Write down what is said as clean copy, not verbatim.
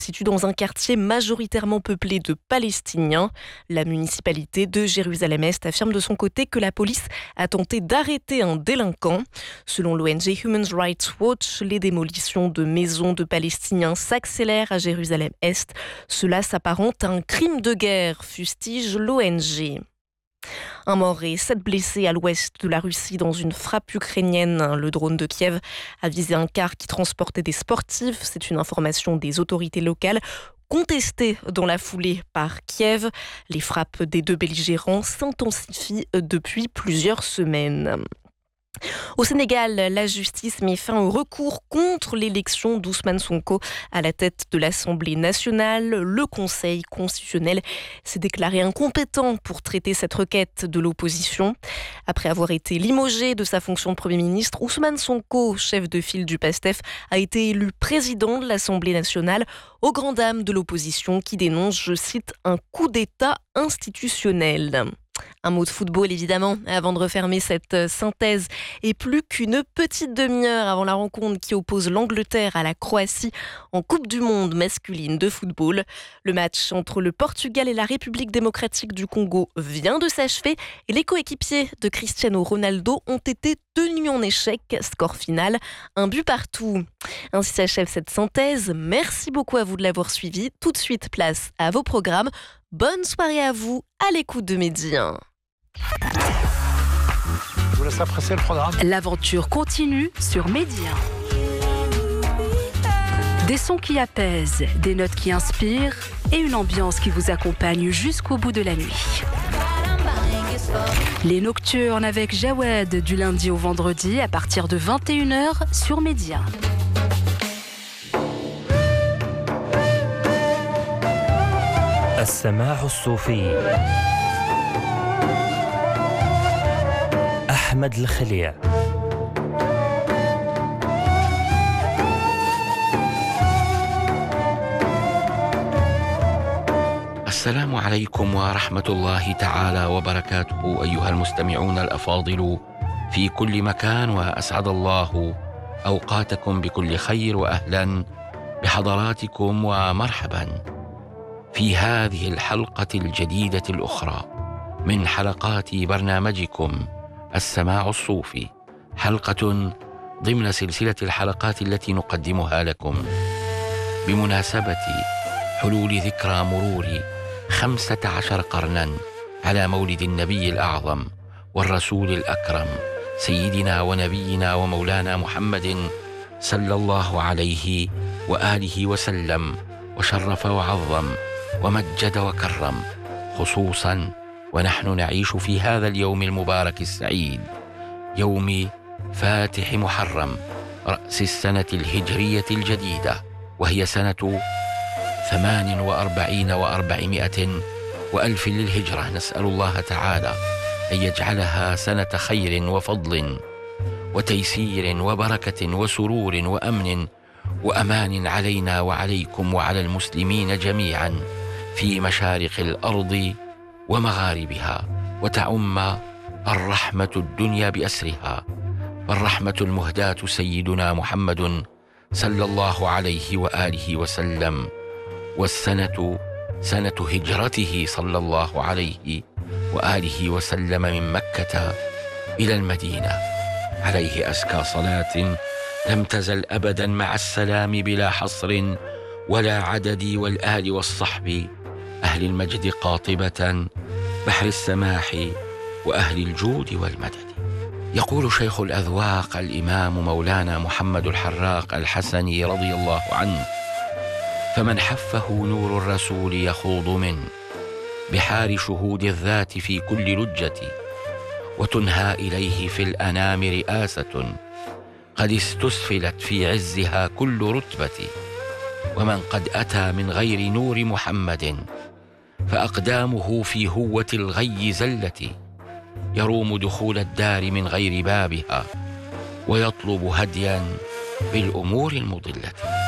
situe dans un quartier majoritairement peuplé de Palestiniens. La municipalité de Jérusalem-Est affirme de son côté que la police a tenté d'arrêter un délinquant. Selon l'ONG Human Rights Watch, les démolitions de maisons de Palestiniens s'accélèrent à Jérusalem-Est. Cela s'apparente à un crime de guerre, fustige l'ONG. Un mort et 7 blessés à l'ouest de la Russie dans une frappe ukrainienne. Le drone de Kiev a visé un car qui transportait des sportifs. C'est une information des autorités locales contestée dans la foulée par Kiev. Les frappes des deux belligérants s'intensifient depuis plusieurs semaines. Au Sénégal, la justice met fin au recours contre l'élection d'Ousmane Sonko à la tête de l'Assemblée nationale. Le Conseil constitutionnel s'est déclaré incompétent pour traiter cette requête de l'opposition. Après avoir été limogé de sa fonction de Premier ministre, Ousmane Sonko, chef de file du PASTEF, a été élu président de l'Assemblée nationale aux grandes dames de l'opposition qui dénonce, je cite, un coup d'État institutionnel. Un mot de football évidemment, avant de refermer cette synthèse. Et plus qu'une petite demi-heure avant la rencontre qui oppose l'Angleterre à la Croatie en Coupe du Monde masculine de football. Le match entre le Portugal et la République démocratique du Congo vient de s'achever et les coéquipiers de Cristiano Ronaldo ont été tenus en échec. Score final, 1 but partout. Ainsi s'achève cette synthèse. Merci beaucoup à vous de l'avoir suivi. Tout de suite, place à vos programmes. Bonne soirée à vous, à l'écoute de Midi 1. Je vous laisse apprécier le programme. L'aventure continue sur Midi 1. Des sons qui apaisent, des notes qui inspirent et une ambiance qui vous accompagne jusqu'au bout de la nuit. Les Nocturnes avec Jawed du lundi au vendredi à partir de 21h sur Midi 1. السماع الصوفي أحمد الخليع. السلام عليكم ورحمة الله تعالى وبركاته أيها المستمعون الأفاضل في كل مكان، وأسعد الله أوقاتكم بكل خير، وأهلا بحضراتكم ومرحبا في هذه الحلقة الجديدة الأخرى من حلقات برنامجكم السماع الصوفي، حلقة ضمن سلسلة الحلقات التي نقدمها لكم بمناسبة حلول ذكرى مرور 15 قرنا على مولد النبي الأعظم والرسول الأكرم سيدنا ونبينا ومولانا محمد صلى الله عليه وآله وسلم، وشرف وعظم ومجد وكرم، خصوصا ونحن نعيش في هذا اليوم المبارك السعيد، يوم فاتح محرم رأس السنة الهجرية الجديدة، وهي سنة 48 و400 وألف للهجرة. نسأل الله تعالى أن يجعلها سنة خير وفضل وتيسير وبركة وسرور وأمن وأمان علينا وعليكم وعلى المسلمين جميعا في مشارق الأرض ومغاربها، وتعم الرحمة الدنيا بأسرها، والرحمة المهداة سيدنا محمد صلى الله عليه وآله وسلم، والسنة سنة هجرته صلى الله عليه وآله وسلم من مكة إلى المدينة، عليه أزكى صلاة لم تزل أبدا مع السلام بلا حصر ولا عدد، والآل والصحب أهل المجد قاطبة بحر السماح وأهل الجود والمدد. يقول شيخ الأذواق الإمام مولانا محمد الحراق الحسني رضي الله عنه: فمن حفه نور الرسول يخوض من بحار شهود الذات في كل لجة، وتنهى إليه في الأنام رئاسة قد استسفلت في عزها كل رتبة، ومن قد أتى من غير نور محمد فأقدامه في هوة الغي زلة، يروم دخول الدار من غير بابها ويطلب هديا بالأمور المضلة.